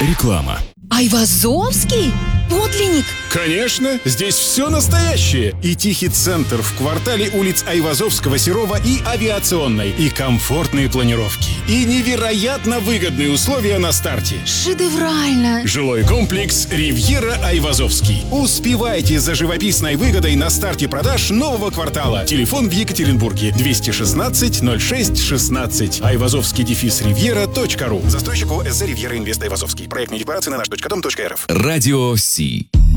Реклама. Айвазовский? Подлинник? Конечно, здесь все настоящее. И тихий центр в квартале улиц Айвазовского, Серова и Авиационной. И комфортные планировки. И невероятно выгодные условия на старте. Шедеврально. Жилой комплекс «Ривьера Айвазовский». Успевайте за живописной выгодой на старте продаж нового квартала. Телефон в Екатеринбурге 216 06 16. Айвазовский-ривьера.ру. Застройщик ОСЗ «Ривьера Инвест Айвазовский». Проектная декларация на наш.дом.рф. Радио Си.